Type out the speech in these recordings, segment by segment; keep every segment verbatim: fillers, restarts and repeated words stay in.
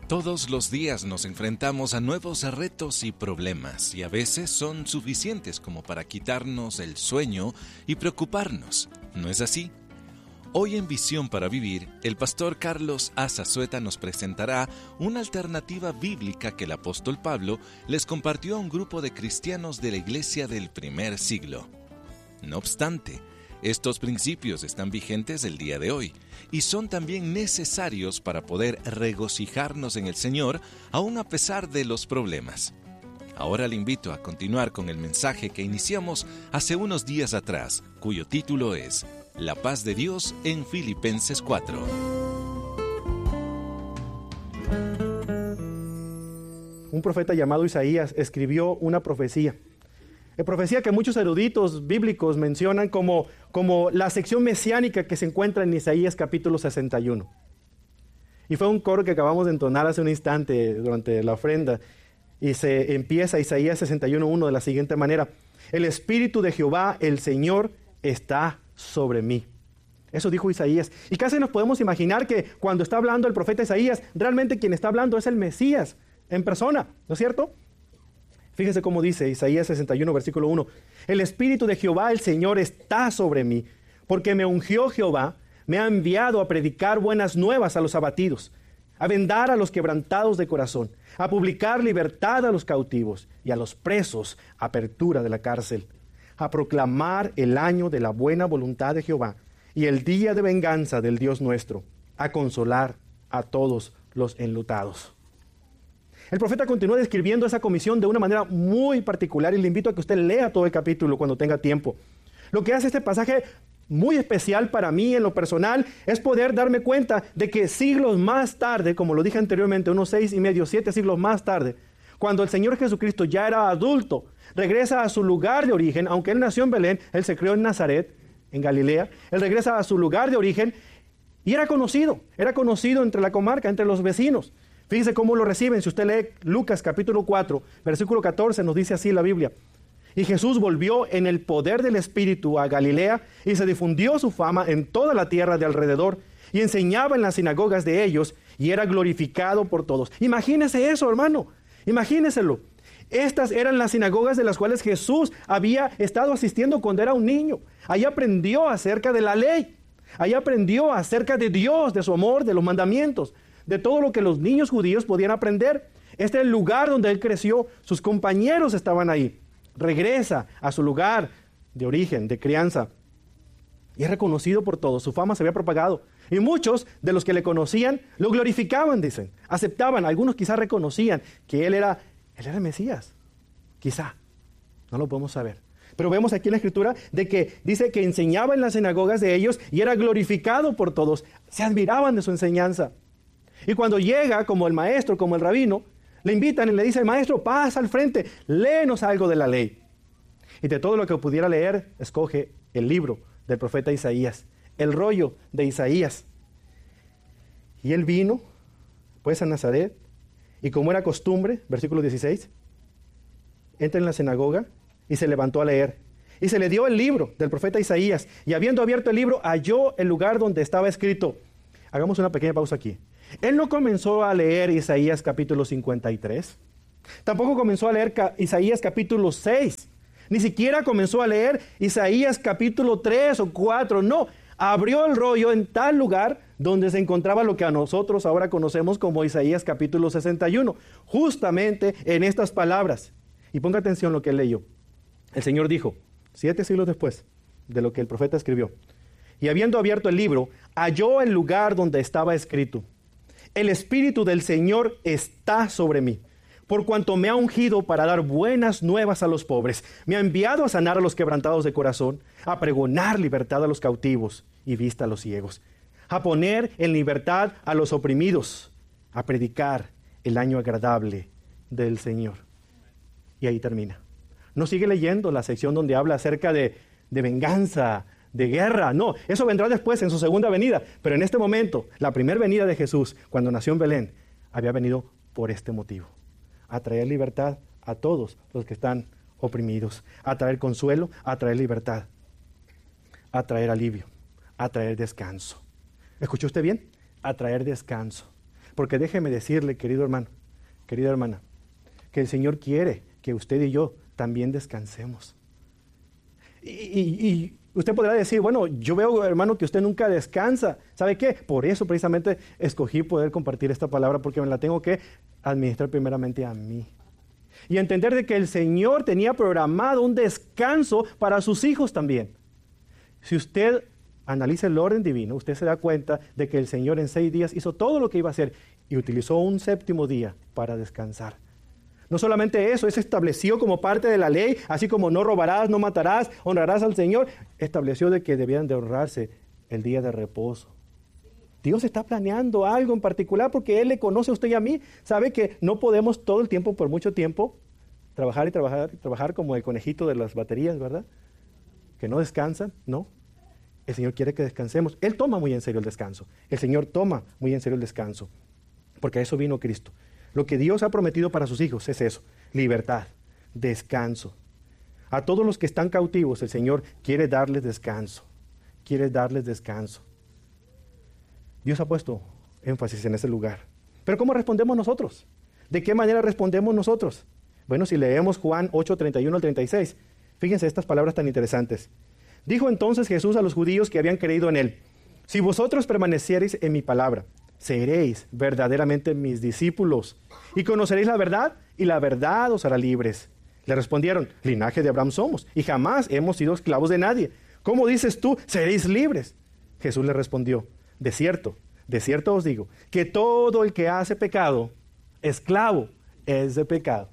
Todos los días nos enfrentamos a nuevos retos y problemas, y a veces son suficientes como para quitarnos el sueño y preocuparnos. ¿No es así? Hoy en Visión para Vivir, el pastor Carlos Azazueta nos presentará una alternativa bíblica que el apóstol Pablo les compartió a un grupo de cristianos de la iglesia del primer siglo. No obstante, estos principios están vigentes el día de hoy y son también necesarios para poder regocijarnos en el Señor aun a pesar de los problemas. Ahora le invito a continuar con el mensaje que iniciamos hace unos días atrás, cuyo título es La paz de Dios en Filipenses cuatro. Un profeta llamado Isaías escribió una profecía. La profecía que muchos eruditos bíblicos mencionan como, como la sección mesiánica que se encuentra en Isaías capítulo sesenta y uno. Y fue un coro que acabamos de entonar hace un instante durante la ofrenda. Y se empieza Isaías sesenta y uno uno de la siguiente manera: el Espíritu de Jehová, el Señor, está sobre mí. Eso dijo Isaías. Y casi nos podemos imaginar que cuando está hablando el profeta Isaías, realmente quien está hablando es el Mesías en persona, ¿no es cierto? Fíjese cómo dice Isaías sesenta y uno, versículo uno. El Espíritu de Jehová, el Señor, está sobre mí, porque me ungió Jehová, me ha enviado a predicar buenas nuevas a los abatidos, a vendar a los quebrantados de corazón, a publicar libertad a los cautivos y a los presos apertura de la cárcel, a proclamar el año de la buena voluntad de Jehová y el día de venganza del Dios nuestro, a consolar a todos los enlutados. El profeta continúa describiendo esa comisión de una manera muy particular y le invito a que usted lea todo el capítulo cuando tenga tiempo. Lo que hace este pasaje muy especial para mí en lo personal es poder darme cuenta de que siglos más tarde, como lo dije anteriormente, unos seis y medio, siete siglos más tarde, cuando el Señor Jesucristo ya era adulto, regresa a su lugar de origen, aunque Él nació en Belén, Él se crió en Nazaret, en Galilea, Él regresa a su lugar de origen y era conocido, era conocido entre la comarca, entre los vecinos. Fíjese cómo lo reciben. Si usted lee Lucas capítulo cuatro, versículo catorce, nos dice así la Biblia. Y Jesús volvió en el poder del Espíritu a Galilea y se difundió su fama en toda la tierra de alrededor y enseñaba en las sinagogas de ellos y era glorificado por todos. Imagínese eso, hermano. Imagíneselo. Estas eran las sinagogas de las cuales Jesús había estado asistiendo cuando era un niño. Ahí aprendió acerca de la ley. Ahí aprendió acerca de Dios, de su amor, de los mandamientos, de todo lo que los niños judíos podían aprender. Este es el lugar donde él creció, sus compañeros estaban ahí. Regresa a su lugar de origen, de crianza, y es reconocido por todos, su fama se había propagado. Y muchos de los que le conocían lo glorificaban, dicen, aceptaban, algunos quizás reconocían que él era, él era el Mesías, quizá, no lo podemos saber. Pero vemos aquí en la Escritura de que dice que enseñaba en las sinagogas de ellos y era glorificado por todos, se admiraban de su enseñanza. Y cuando llega como el maestro, como el rabino, le invitan y le dicen: maestro, pasa al frente, léenos algo de la ley. Y de todo lo que pudiera leer, escoge el libro del profeta Isaías, el rollo de Isaías. Y él vino, pues, a Nazaret, y como era costumbre, versículo dieciséis, entra en la sinagoga y se levantó a leer. Y se le dio el libro del profeta Isaías, y habiendo abierto el libro, halló el lugar donde estaba escrito. Hagamos una pequeña pausa aquí. Él no comenzó a leer Isaías capítulo cincuenta y tres. Tampoco comenzó a leer ca- Isaías capítulo seis. Ni siquiera comenzó a leer Isaías capítulo tres o cuatro. No, abrió el rollo en tal lugar donde se encontraba lo que a nosotros ahora conocemos como Isaías capítulo sesenta y uno. Justamente en estas palabras. Y ponga atención lo que él leyó. El Señor dijo, siete siglos después de lo que el profeta escribió. Y habiendo abierto el libro, halló el lugar donde estaba escrito: el Espíritu del Señor está sobre mí, por cuanto me ha ungido para dar buenas nuevas a los pobres. Me ha enviado a sanar a los quebrantados de corazón, a pregonar libertad a los cautivos y vista a los ciegos, a poner en libertad a los oprimidos, a predicar el año agradable del Señor. Y ahí termina. No sigue leyendo la sección donde habla acerca de, de venganza, de guerra. No, eso vendrá después en su segunda venida. Pero en este momento, la primera venida de Jesús, cuando nació en Belén, había venido por este motivo: a traer libertad a todos los que están oprimidos, a traer consuelo, a traer libertad, a traer alivio, a traer descanso. ¿Escuchó usted bien? A traer descanso. Porque déjeme decirle, querido hermano, querida hermana, que el Señor quiere que usted y yo también descansemos. Y, y, y usted podrá decir, bueno, yo veo, hermano, que usted nunca descansa. ¿Sabe qué? Por eso precisamente escogí poder compartir esta palabra, porque me la tengo que administrar primeramente a mí. Y entender de que el Señor tenía programado un descanso para sus hijos también. Si usted analiza el orden divino, usted se da cuenta de que el Señor en seis días hizo todo lo que iba a hacer y utilizó un séptimo día para descansar. No solamente eso, se estableció como parte de la ley, así como no robarás, no matarás, honrarás al Señor, estableció de que debían de honrarse el día de reposo. Dios está planeando algo en particular porque Él le conoce a usted y a mí. Sabe que no podemos todo el tiempo, por mucho tiempo, trabajar y trabajar y trabajar como el conejito de las baterías, ¿verdad? Que no descansan, no. El Señor quiere que descansemos. Él toma muy en serio el descanso. El Señor toma muy en serio el descanso, porque a eso vino Cristo. Lo que Dios ha prometido para sus hijos es eso, libertad, descanso. A todos los que están cautivos, el Señor quiere darles descanso, quiere darles descanso. Dios ha puesto énfasis en ese lugar. Pero ¿cómo respondemos nosotros? ¿De qué manera respondemos nosotros? Bueno, si leemos Juan ocho, treinta y uno al treinta y seis, fíjense estas palabras tan interesantes. Dijo entonces Jesús a los judíos que habían creído en Él, si vosotros permaneciereis en mi palabra, seréis verdaderamente mis discípulos y conoceréis la verdad y la verdad os hará libres. Le respondieron, linaje de Abraham somos y jamás hemos sido esclavos de nadie. ¿Cómo dices tú, seréis libres? Jesús le respondió, de cierto, de cierto os digo, que todo el que hace pecado, esclavo es de pecado.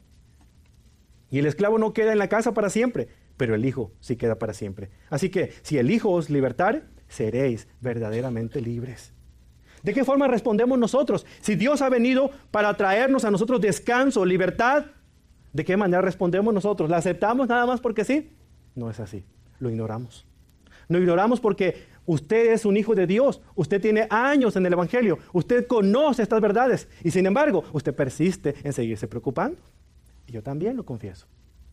Y el esclavo no queda en la casa para siempre, pero el Hijo sí queda para siempre. Así que si el Hijo os libertare, seréis verdaderamente libres. ¿De qué forma respondemos nosotros? Si Dios ha venido para traernos a nosotros descanso, libertad, ¿de qué manera respondemos nosotros? ¿La aceptamos nada más porque sí? No es así, lo ignoramos. Lo ignoramos porque usted es un hijo de Dios, usted tiene años en el Evangelio, usted conoce estas verdades y sin embargo usted persiste en seguirse preocupando. Y yo también lo confieso.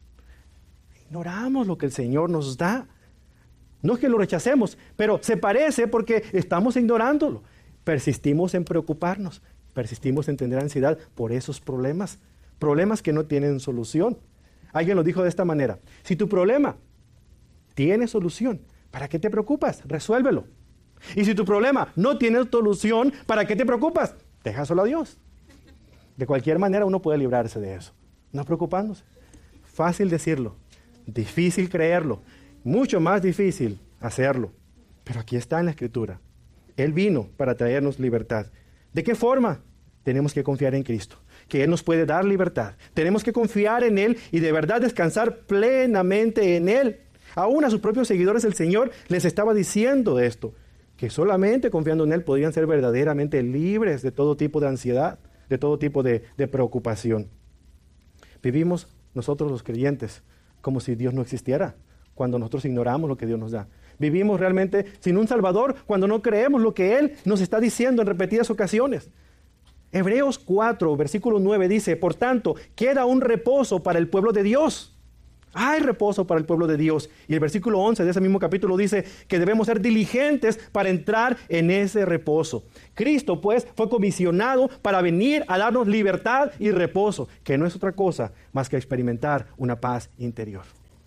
Ignoramos lo que el Señor nos da. No es que lo rechacemos, pero se parece porque estamos ignorándolo. Persistimos en preocuparnos, persistimos en tener ansiedad por esos problemas, problemas que no tienen solución. Alguien lo dijo de esta manera, si tu problema tiene solución, ¿para qué te preocupas? Resuélvelo. Y si tu problema no tiene solución, ¿para qué te preocupas? Déjaselo a Dios. De cualquier manera uno puede librarse de eso, no preocupándose. Fácil decirlo, difícil creerlo, mucho más difícil hacerlo. Pero aquí está en la Escritura. Él vino para traernos libertad. ¿De qué forma? Tenemos que confiar en Cristo, que Él nos puede dar libertad. Tenemos que confiar en Él y de verdad descansar plenamente en Él. Aún a sus propios seguidores el Señor les estaba diciendo esto, que solamente confiando en Él podían ser verdaderamente libres de todo tipo de ansiedad, de todo tipo de, de preocupación. Vivimos nosotros los creyentes como si Dios no existiera, cuando nosotros ignoramos lo que Dios nos da. Vivimos realmente sin un Salvador cuando no creemos lo que Él nos está diciendo en repetidas ocasiones. Hebreos cuatro, versículo nueve dice, por tanto, queda un reposo para el pueblo de Dios. Hay reposo para el pueblo de Dios. Y el versículo once de ese mismo capítulo dice que debemos ser diligentes para entrar en ese reposo. Cristo, pues, fue comisionado para venir a darnos libertad y reposo, que no es otra cosa más que experimentar una paz interior.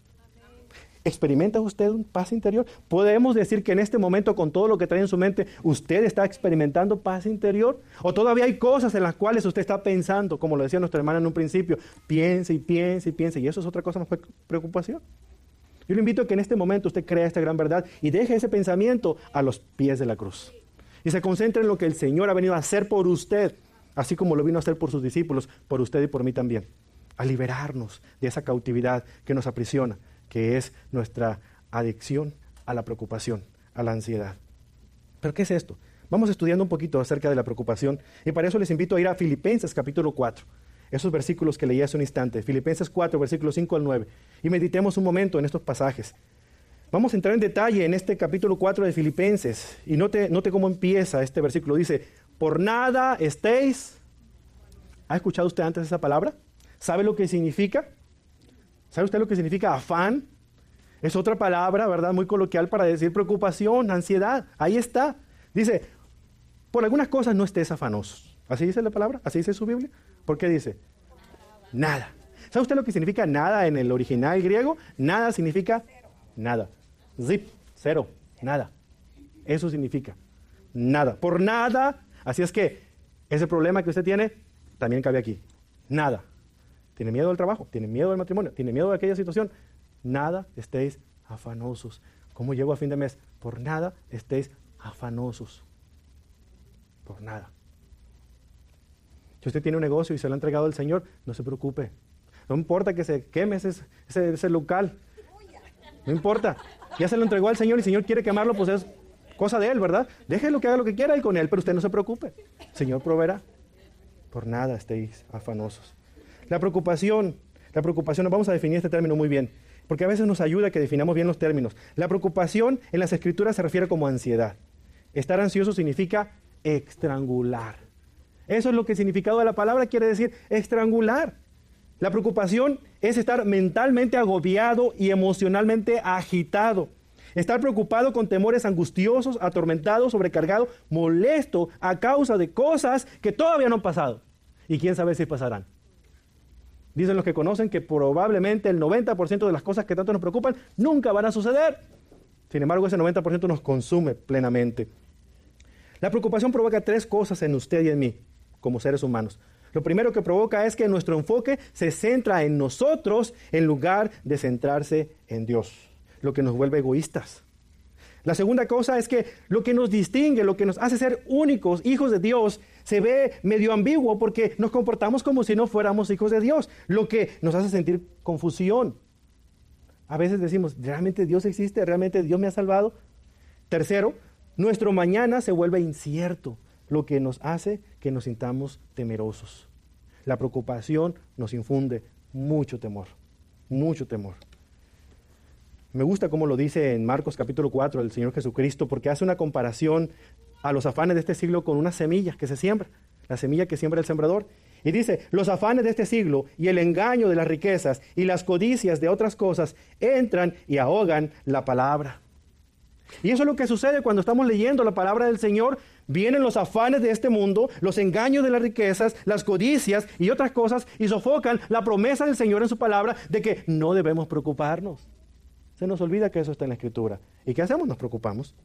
¿Experimenta usted una paz interior? ¿Podemos decir que en este momento, con todo lo que trae en su mente, usted está experimentando paz interior? ¿O todavía hay cosas en las cuales usted está pensando, como lo decía nuestra hermana en un principio, piense y piense y piense, y eso es otra cosa más que preocupación? Yo le invito a que en este momento usted crea esta gran verdad y deje ese pensamiento a los pies de la cruz. Y se concentre en lo que el Señor ha venido a hacer por usted, así como lo vino a hacer por sus discípulos, por usted y por mí también. A liberarnos de esa cautividad que nos aprisiona, que es nuestra adicción a la preocupación, a la ansiedad. ¿Pero qué es esto? Vamos estudiando un poquito acerca de la preocupación y para eso les invito a ir a Filipenses capítulo cuatro, esos versículos que leí hace un instante, Filipenses cuatro, versículos cinco al nueve, y meditemos un momento en estos pasajes. Vamos a entrar en detalle en este capítulo cuatro de Filipenses y note, note cómo empieza este versículo. Dice, por nada estéis... ¿Ha escuchado usted antes esa palabra? ¿Sabe lo que significa? ¿Sabe usted lo que significa afán? Es otra palabra, ¿verdad? Muy coloquial para decir preocupación, ansiedad. Ahí está. Dice, por algunas cosas no estés afanosos. ¿Así dice la palabra? ¿Así dice su Biblia? ¿Por qué dice? Nada. ¿Sabe usted lo que significa nada en el original griego? Nada significa nada. Zip, cero, nada. Eso significa nada. Por nada. Así es que ese problema que usted tiene también cabe aquí. Nada. ¿Tiene miedo del trabajo? ¿Tiene miedo del matrimonio? ¿Tiene miedo de aquella situación? Nada estéis afanosos. ¿Cómo llego a fin de mes? Por nada estéis afanosos. Por nada. Si usted tiene un negocio y se lo ha entregado al Señor, no se preocupe. No importa que se queme ese, ese, ese local. No importa. Ya se lo entregó al Señor y el Señor quiere quemarlo, pues es cosa de Él, ¿verdad? Déjelo que haga lo que quiera Él con Él, pero usted no se preocupe. El Señor proveerá. Por nada estéis afanosos. La preocupación, la preocupación, vamos a definir este término muy bien, porque a veces nos ayuda a que definamos bien los términos. La preocupación en las Escrituras se refiere como ansiedad. Estar ansioso significa estrangular. Eso es lo que el significado de la palabra quiere decir, estrangular. La preocupación es estar mentalmente agobiado y emocionalmente agitado. Estar preocupado con temores angustiosos, atormentado, sobrecargado, molesto a causa de cosas que todavía no han pasado. Y quién sabe si pasarán. Dicen los que conocen que probablemente el noventa por ciento de las cosas que tanto nos preocupan nunca van a suceder. Sin embargo, ese noventa por ciento nos consume plenamente. La preocupación provoca tres cosas en usted y en mí, como seres humanos. Lo primero que provoca es que nuestro enfoque se centra en nosotros en lugar de centrarse en Dios, lo que nos vuelve egoístas. La segunda cosa es que lo que nos distingue, lo que nos hace ser únicos, hijos de Dios, se ve medio ambiguo porque nos comportamos como si no fuéramos hijos de Dios, lo que nos hace sentir confusión. A veces decimos, ¿realmente Dios existe? ¿Realmente Dios me ha salvado? Tercero, nuestro mañana se vuelve incierto, lo que nos hace que nos sintamos temerosos. La preocupación nos infunde mucho temor, mucho temor. Me gusta cómo lo dice en Marcos capítulo cuatro el Señor Jesucristo, porque hace una comparación a los afanes de este siglo con una semilla que se siembra, la semilla que siembra el sembrador. Y dice, los afanes de este siglo y el engaño de las riquezas y las codicias de otras cosas entran y ahogan la palabra. Y eso es lo que sucede cuando estamos leyendo la palabra del Señor. Vienen los afanes de este mundo, los engaños de las riquezas, las codicias y otras cosas y sofocan la promesa del Señor en su palabra de que no debemos preocuparnos. Se nos olvida que eso está en la Escritura. ¿Y qué hacemos? Nos preocupamos.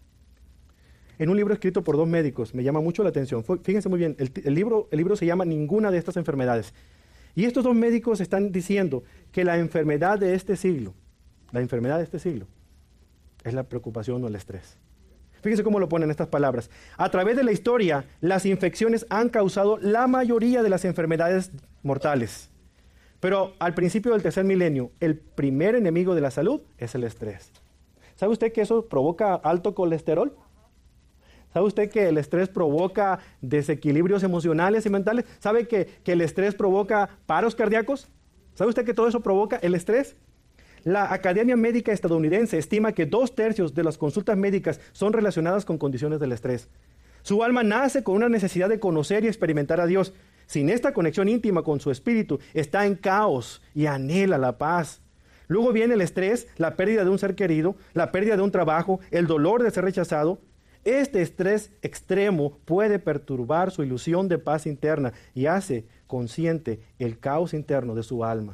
En un libro escrito por dos médicos, me llama mucho la atención. Fíjense muy bien, el, el, libro, el libro se llama Ninguna de estas enfermedades. Y estos dos médicos están diciendo que la enfermedad de este siglo, la enfermedad de este siglo, es la preocupación o el estrés. Fíjense cómo lo ponen estas palabras. A través de la historia, las infecciones han causado la mayoría de las enfermedades mortales. Pero al principio del tercer milenio, el primer enemigo de la salud es el estrés. ¿Sabe usted que eso provoca alto colesterol? ¿Sabe usted que el estrés provoca desequilibrios emocionales y mentales? ¿Sabe que, que el estrés provoca paros cardíacos? ¿Sabe usted que todo eso provoca el estrés? La Academia Médica Estadounidense estima que dos tercios de las consultas médicas son relacionadas con condiciones del estrés. Su alma nace con una necesidad de conocer y experimentar a Dios. Sin esta conexión íntima con su espíritu, está en caos y anhela la paz. Luego viene el estrés, la pérdida de un ser querido, la pérdida de un trabajo, el dolor de ser rechazado. Este estrés extremo puede perturbar su ilusión de paz interna y hace consciente el caos interno de su alma.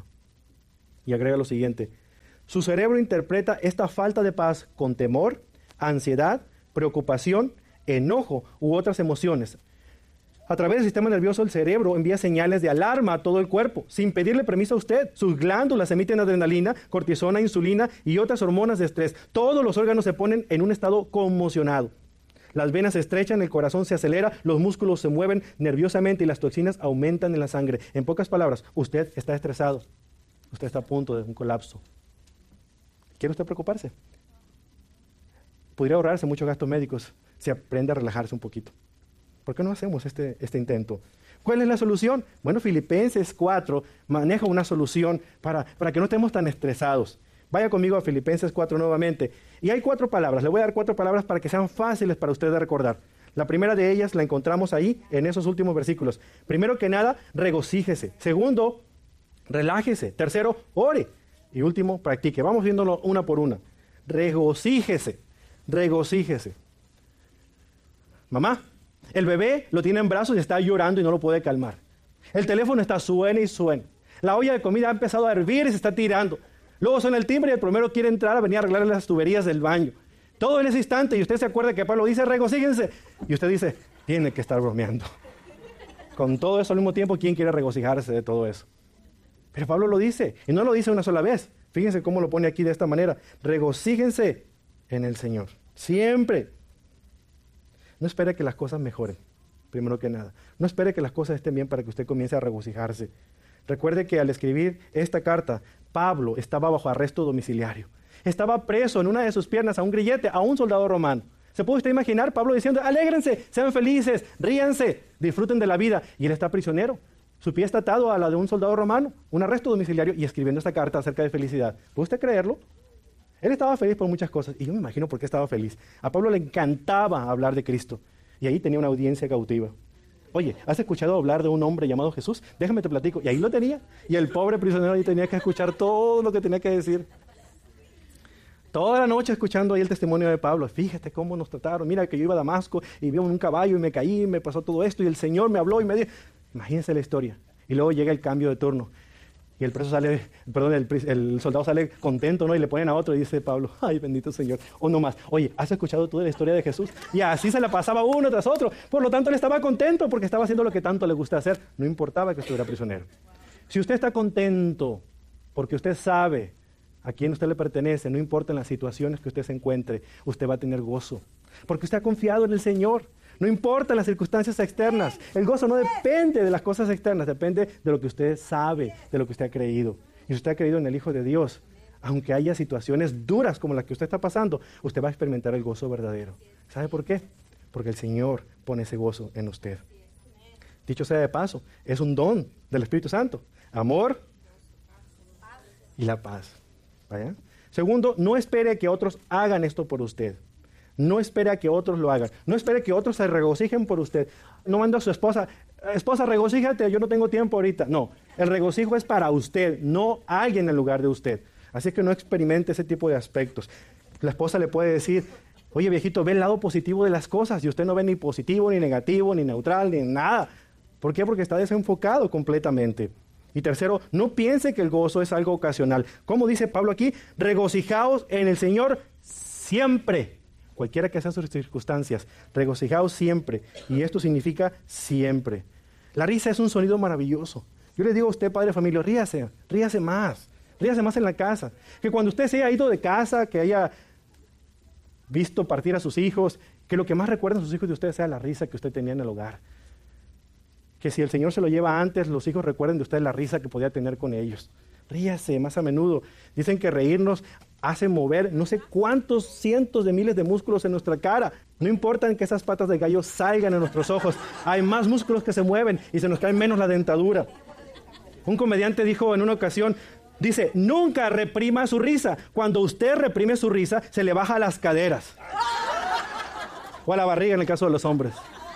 Y agrega lo siguiente: su cerebro interpreta esta falta de paz con temor, ansiedad, preocupación, enojo u otras emociones. A través del sistema nervioso, el cerebro envía señales de alarma a todo el cuerpo, sin pedirle permiso a usted. Sus glándulas emiten adrenalina, cortisona, insulina y otras hormonas de estrés. Todos los órganos se ponen en un estado conmocionado. Las venas se estrechan, el corazón se acelera, los músculos se mueven nerviosamente y las toxinas aumentan en la sangre. En pocas palabras, usted está estresado. Usted está a punto de un colapso. ¿Quiere usted preocuparse? Podría ahorrarse muchos gastos médicos si aprende a relajarse un poquito. ¿Por qué no hacemos este, este intento? ¿Cuál es la solución? Bueno, Filipenses cuatro maneja una solución para, para que no estemos tan estresados. Vaya conmigo a Filipenses cuatro nuevamente. Y hay cuatro palabras. Le voy a dar cuatro palabras para que sean fáciles para usted de recordar. La primera de ellas la encontramos ahí, en esos últimos versículos. Primero que nada, regocíjese. Segundo, relájese. Tercero, ore. Y último, practique. Vamos viéndolo una por una. Regocíjese. Regocíjese. Mamá, El bebé lo tiene en brazos y está llorando y no lo puede calmar. El teléfono está suena y suena. La olla de comida ha empezado a hervir y se está tirando. Luego suena el timbre y el plomero quiere entrar a venir a arreglar las tuberías del baño. Todo en ese instante, y usted se acuerda que Pablo dice, regocíjense. Y usted dice, tiene que estar bromeando. Con todo eso al mismo tiempo, ¿quién quiere regocijarse de todo eso? Pero Pablo lo dice, y no lo dice una sola vez. Fíjense cómo lo pone aquí de esta manera. Regocíjense en el Señor. Siempre. No espere que las cosas mejoren, primero que nada. No espere que las cosas estén bien para que usted comience a regocijarse. Recuerde que al escribir esta carta, Pablo estaba bajo arresto domiciliario. Estaba preso en una de sus piernas a un grillete, a un soldado romano. ¿Se puede usted imaginar Pablo diciendo, alégrense, sean felices, ríanse, disfruten de la vida? Y él está prisionero. Su pie está atado a la de un soldado romano, un arresto domiciliario, y escribiendo esta carta acerca de felicidad. ¿Puede usted creerlo? Él estaba feliz por muchas cosas, y yo me imagino por qué estaba feliz. A Pablo le encantaba hablar de Cristo, y ahí tenía una audiencia cautiva. Oye, ¿has escuchado hablar de un hombre llamado Jesús? Déjame te platico. Y ahí lo tenía. Y el pobre prisionero ahí tenía que escuchar todo lo que tenía que decir. Toda la noche escuchando ahí el testimonio de Pablo. Fíjate cómo nos trataron. Mira que yo iba a Damasco y vi un caballo y me caí y me pasó todo esto. Y el Señor me habló y me dijo... Imagínense la historia. Y luego llega el cambio de turno. Y el preso sale, perdón, el, el soldado sale contento, ¿no? Y le ponen a otro y dice Pablo, ay, bendito Señor. O no más, oye, ¿has escuchado tú de la historia de Jesús? Y así se la pasaba uno tras otro. Por lo tanto, él estaba contento porque estaba haciendo lo que tanto le gusta hacer. No importaba que estuviera prisionero. Si usted está contento porque usted sabe a quién usted le pertenece, no importa en las situaciones que usted se encuentre, usted va a tener gozo. Porque usted ha confiado en el Señor. No importa las circunstancias externas. El gozo no depende de las cosas externas, depende de lo que usted sabe, de lo que usted ha creído. Y si usted ha creído en el Hijo de Dios, aunque haya situaciones duras como las que usted está pasando, usted va a experimentar el gozo verdadero. ¿Sabe por qué? Porque el Señor pone ese gozo en usted. Dicho sea de paso, es un don del Espíritu Santo. Amor y la paz. ¿Vaya? Segundo, no espere que otros hagan esto por usted. No espere a que otros lo hagan. No espere que otros se regocijen por usted. No manda a su esposa, esposa, regocíjate, yo no tengo tiempo ahorita. No, el regocijo es para usted, no alguien en lugar de usted. Así que no experimente ese tipo de aspectos. La esposa le puede decir, oye viejito, ve el lado positivo de las cosas. Y usted no ve ni positivo, ni negativo, ni neutral, ni nada. ¿Por qué? Porque está desenfocado completamente. Y tercero, no piense que el gozo es algo ocasional. Como dice Pablo aquí, regocijaos en el Señor siempre. Cualquiera que sean sus circunstancias, regocijaos siempre. Y esto significa siempre. La risa es un sonido maravilloso. Yo le digo a usted, padre de familia, ríase, ríase más. Ríase más en la casa. Que cuando usted se haya ido de casa, que haya visto partir a sus hijos, que lo que más recuerden sus hijos de usted sea la risa que usted tenía en el hogar. Que si el Señor se lo lleva antes, los hijos recuerden de usted la risa que podía tener con ellos. Ríase más a menudo. Dicen que reírnos hace mover no sé cuántos cientos de miles de músculos en nuestra cara. No importa que esas patas de gallo salgan en nuestros ojos. Hay más músculos que se mueven y se nos cae menos la dentadura. Un comediante dijo en una ocasión, dice, nunca reprima su risa. Cuando usted reprime su risa, se le baja a las caderas. O a la barriga en el caso de los hombres.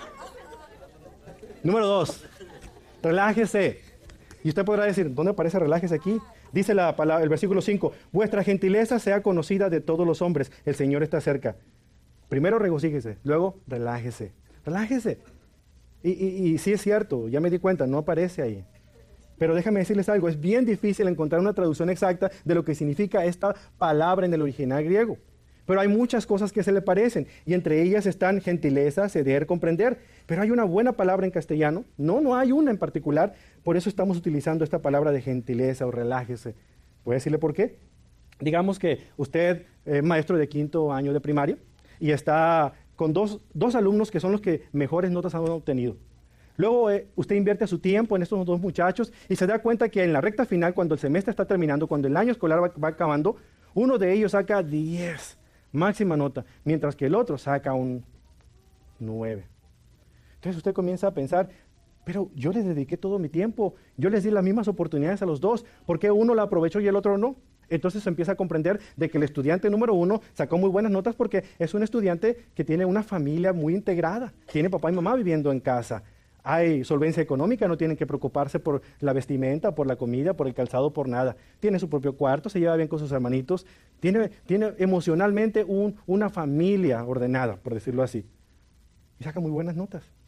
Número dos, relájese. Y usted podrá decir, ¿dónde aparece relájese aquí? Dice la palabra, el versículo cinco, vuestra gentileza sea conocida de todos los hombres, el Señor está cerca. Primero regocíjese, luego relájese. Relájese. Y, y, y sí es cierto, ya me di cuenta, no aparece ahí. Pero déjame decirles algo, es bien difícil encontrar una traducción exacta de lo que significa esta palabra en el original griego. Pero hay muchas cosas que se le parecen, y entre ellas están gentileza, ceder, comprender. Pero hay una buena palabra en castellano. No, no hay una en particular. Por eso estamos utilizando esta palabra de gentileza o relájese. ¿Voy a decirle por qué? Digamos que usted es maestro de quinto año de primaria y está con dos, dos alumnos que son los que mejores notas han obtenido. Luego eh, usted invierte su tiempo en estos dos muchachos y se da cuenta que en la recta final, cuando el semestre está terminando, cuando el año escolar va, va acabando, uno de ellos saca diez. Máxima nota, mientras que el otro saca un nueve. Entonces usted comienza a pensar, pero yo les dediqué todo mi tiempo, yo les di las mismas oportunidades a los dos, ¿por qué uno la aprovechó y el otro no? Entonces se empieza a comprender de que el estudiante número uno sacó muy buenas notas porque es un estudiante que tiene una familia muy integrada, tiene papá y mamá viviendo en casa. Hay solvencia económica, no tienen que preocuparse por la vestimenta, por la comida, por el calzado, por nada. Tiene su propio cuarto, se lleva bien con sus hermanitos, tiene, tiene emocionalmente un, una familia ordenada, por decirlo así. Y saca muy buenas notas.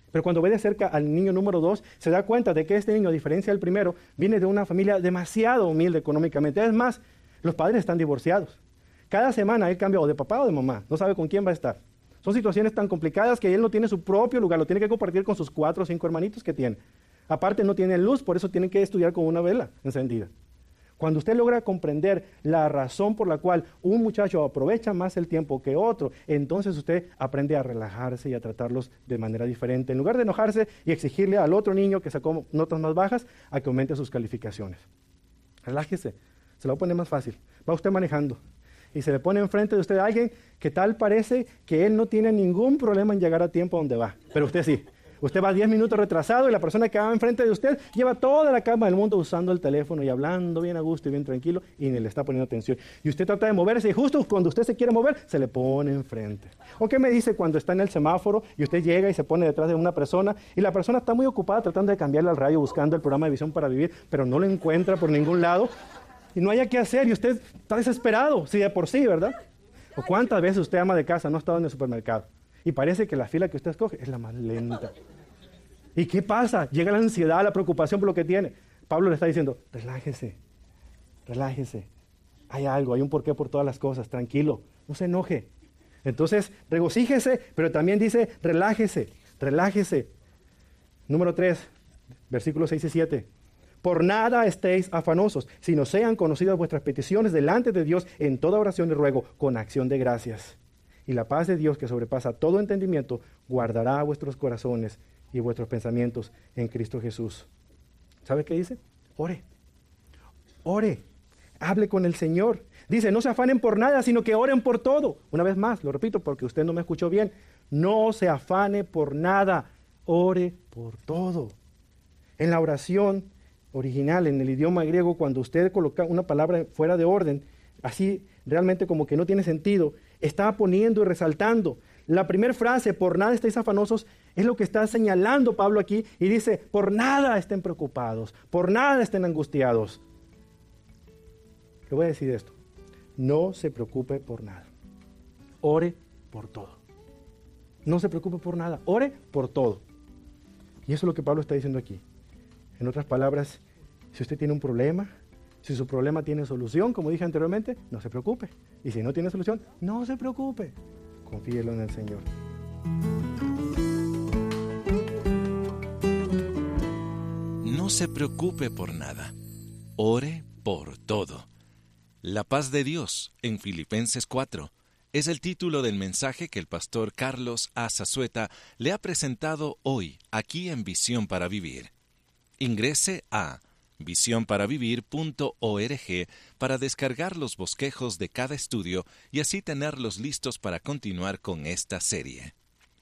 Pero cuando ve de cerca al niño número dos, se da cuenta de que este niño, a diferencia del primero, viene de una familia demasiado humilde económicamente. Es más, los padres están divorciados. Cada semana él cambia o de papá o de mamá. No sabe con quién va a estar. Son situaciones tan complicadas que él no tiene su propio lugar. Lo tiene que compartir con sus cuatro o cinco hermanitos que tiene. Aparte no tiene luz, por eso tienen que estudiar con una vela encendida. Cuando usted logra comprender la razón por la cual un muchacho aprovecha más el tiempo que otro, entonces usted aprende a relajarse y a tratarlos de manera diferente. En lugar de enojarse y exigirle al otro niño que sacó notas más bajas, a que aumente sus calificaciones. Relájese, se lo va a poner más fácil. Va usted manejando y se le pone enfrente de usted a alguien que tal parece que él no tiene ningún problema en llegar a tiempo donde va, pero usted sí. Usted va diez minutos retrasado y la persona que va enfrente de usted lleva toda la calma del mundo usando el teléfono y hablando bien a gusto y bien tranquilo y ni le está poniendo atención. Y usted trata de moverse y justo cuando usted se quiere mover, se le pone enfrente. ¿O qué me dice cuando está en el semáforo y usted llega y se pone detrás de una persona y la persona está muy ocupada tratando de cambiarle al radio buscando el programa de Visión para Vivir, pero no lo encuentra por ningún lado y no haya qué hacer y usted está desesperado, sí de por sí, ¿verdad? ¿O cuántas veces usted ama de casa, no ha estado en el supermercado? Y parece que la fila que usted escoge es la más lenta. ¿Y qué pasa? Llega la ansiedad, la preocupación por lo que tiene. Pablo le está diciendo, relájese, relájese. Hay algo, hay un porqué por todas las cosas, tranquilo, no se enoje. Entonces, regocíjese, pero también dice, relájese, relájese. Número tres, versículos seis y siete. Por nada estéis afanosos, sino sean conocidas vuestras peticiones delante de Dios en toda oración y ruego, con acción de gracias. Y la paz de Dios, que sobrepasa todo entendimiento, guardará vuestros corazones y vuestros pensamientos en Cristo Jesús. ¿Sabe qué dice? Ore. Ore. Hable con el Señor. Dice, no se afanen por nada, sino que oren por todo. Una vez más, lo repito porque usted no me escuchó bien. No se afane por nada. Ore por todo. En la oración original, en el idioma griego, cuando usted coloca una palabra fuera de orden, así realmente como que no tiene sentido, está poniendo y resaltando. La primera frase, por nada estéis afanosos, es lo que está señalando Pablo aquí y dice, por nada estén preocupados, por nada estén angustiados. Le voy a decir esto, no se preocupe por nada, ore por todo. No se preocupe por nada, ore por todo. Y eso es lo que Pablo está diciendo aquí. En otras palabras, si usted tiene un problema, si su problema tiene solución, como dije anteriormente, no se preocupe. Y si no tiene solución, no se preocupe. Confíelo en el Señor. No se preocupe por nada. Ore por todo. La paz de Dios, en Filipenses cuatro, es el título del mensaje que el pastor Carlos A. Zazueta le ha presentado hoy aquí en Visión para Vivir. Ingrese a visión para vivir punto org para descargar los bosquejos de cada estudio y así tenerlos listos para continuar con esta serie.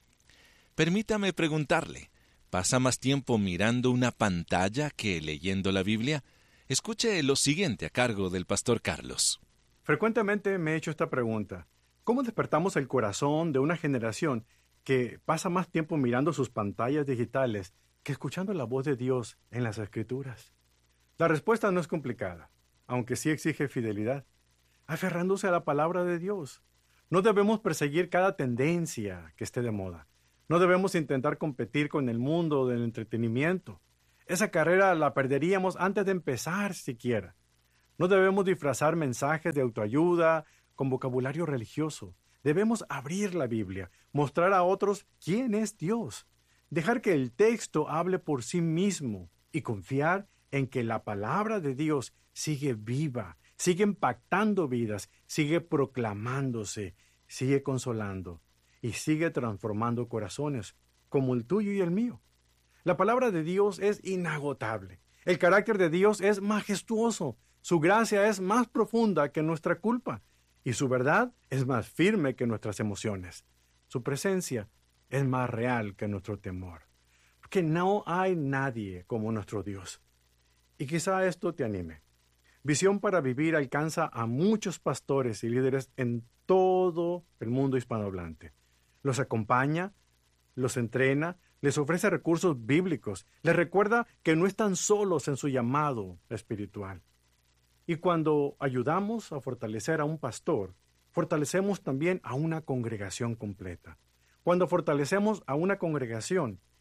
Permítame preguntarle, ¿pasa más tiempo mirando una pantalla que leyendo la Biblia? Escuche lo siguiente a cargo del pastor Carlos. Frecuentemente me he hecho esta pregunta. ¿Cómo despertamos el corazón de una generación que pasa más tiempo mirando sus pantallas digitales que escuchando la voz de Dios en las Escrituras? La respuesta no es complicada, aunque sí exige fidelidad, aferrándose a la palabra de Dios. No debemos perseguir cada tendencia que esté de moda. No debemos intentar competir con el mundo del entretenimiento. Esa carrera la perderíamos antes de empezar siquiera. No debemos disfrazar mensajes de autoayuda con vocabulario religioso. Debemos abrir la Biblia, mostrar a otros quién es Dios, dejar que el texto hable por sí mismo y confiar en que la palabra de Dios sigue viva, sigue impactando vidas, sigue proclamándose, sigue consolando y sigue transformando corazones como el tuyo y el mío. La palabra de Dios es inagotable. El carácter de Dios es majestuoso. Su gracia es más profunda que nuestra culpa y su verdad es más firme que nuestras emociones. Su presencia es más real que nuestro temor. Porque no hay nadie como nuestro Dios. Y quizá esto te anime. Visión para Vivir alcanza a muchos pastores y líderes en todo el mundo hispanohablante. Los acompaña, los entrena, les ofrece recursos bíblicos, les recuerda que no están solos en su llamado espiritual. Y cuando ayudamos a fortalecer a un pastor, fortalecemos también a una congregación completa. Cuando fortalecemos a una congregación,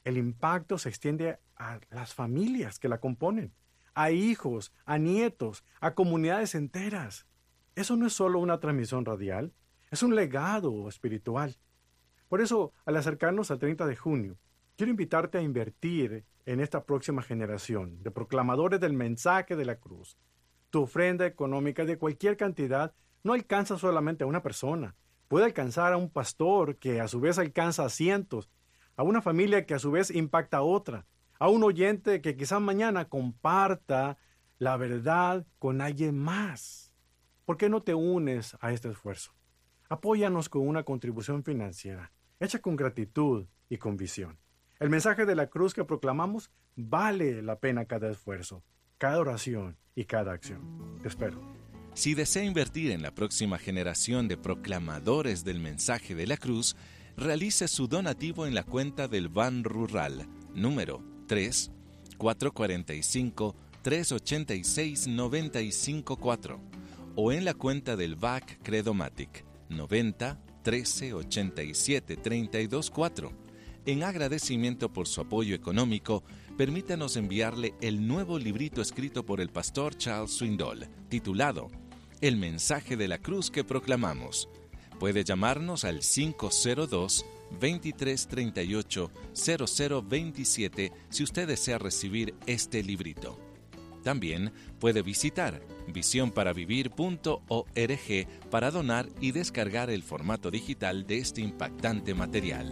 el impacto se extiende a las familias que la componen, a hijos, a nietos, a comunidades enteras. Eso no es solo una transmisión radial, es un legado espiritual. Por eso, al acercarnos al treinta de junio, quiero invitarte a invertir en esta próxima generación de proclamadores del mensaje de la cruz. Tu ofrenda económica de cualquier cantidad no alcanza solamente a una persona. Puede alcanzar a un pastor que a su vez alcanza a cientos, a una familia que a su vez impacta a otra, a un oyente que quizás mañana comparta la verdad con alguien más. ¿Por qué no te unes a este esfuerzo? Apóyanos con una contribución financiera, hecha con gratitud y con visión. El mensaje de la cruz que proclamamos vale la pena cada esfuerzo, cada oración y cada acción. Te espero. Si desea invertir en la próxima generación de proclamadores del mensaje de la cruz, realice su donativo en la cuenta del Ban Rural, número tres, cuatro cuatro cinco, tres ocho seis, nueve cinco cuatro, o en la cuenta del V A C Credomatic, noventa, trece, ochenta y siete, treinta y dos cuatro. En agradecimiento por su apoyo económico, permítanos enviarle el nuevo librito escrito por el pastor Charles Swindoll, titulado El mensaje de la cruz que proclamamos. Puede llamarnos al cinco cero dos, veintitrés treinta y ocho, cero cero veintisiete si usted desea recibir este librito. También puede visitar visión para vivir punto org para donar y descargar el formato digital de este impactante material.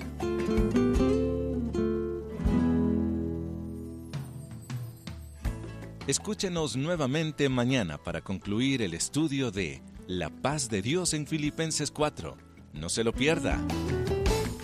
Escúchenos nuevamente mañana para concluir el estudio de La paz de Dios en Filipenses cuatro. No se lo pierda.